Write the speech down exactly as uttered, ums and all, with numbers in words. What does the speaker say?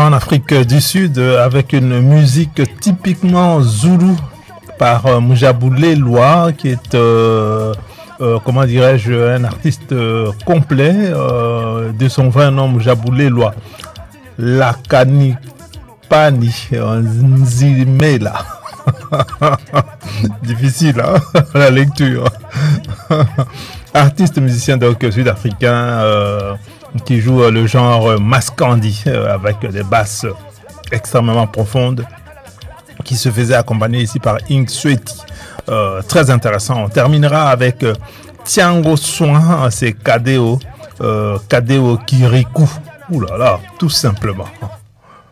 en Afrique du Sud avec une musique typiquement zoulou par euh, Mujabule Loi, qui est, euh, euh, comment dirais-je, un artiste euh, complet euh, de son vrai nom, Mujabule Loi. Lakani Pani Nzimela. Difficile, hein, la lecture. Artiste musicien donc sud-africain euh, qui joue le genre Maskandi euh, avec des basses extrêmement profondes, qui se faisait accompagner ici par Ink Sweti. Euh, très intéressant. On terminera avec euh, Tiango Soin, c'est Kadeo, euh, Kadeo Kirikou. Ouh là là, tout simplement.